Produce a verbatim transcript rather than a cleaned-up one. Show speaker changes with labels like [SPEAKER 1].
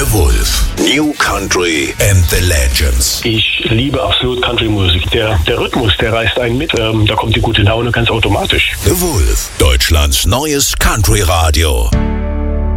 [SPEAKER 1] The Wolf. New Country and the Legends.
[SPEAKER 2] Ich liebe absolut Country-Musik. Der, der Rhythmus, der reißt einen mit. Ähm, da kommt die gute Laune ganz automatisch.
[SPEAKER 1] The Wolf. Deutschlands neues Country-Radio.